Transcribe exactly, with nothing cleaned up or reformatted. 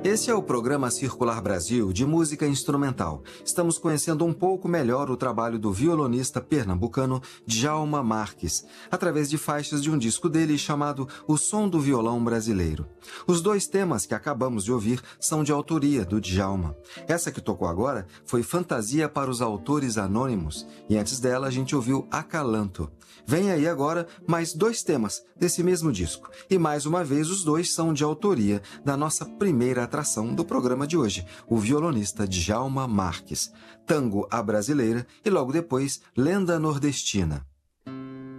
Esse é o programa Circular Brasil de música instrumental. Estamos conhecendo um pouco melhor o trabalho do violonista pernambucano Djalma Marques, através de faixas de um disco dele chamado O Som do Violão Brasileiro. Os dois temas que acabamos de ouvir são de autoria do Djalma. Essa que tocou agora foi Fantasia para os Autores Anônimos, e antes dela a gente ouviu Acalanto. Vem aí agora mais dois temas desse mesmo disco, e mais uma vez os dois são de autoria da nossa primeira atração do programa de hoje, o violonista Djalma Marques, Tango à Brasileira e logo depois Lenda Nordestina.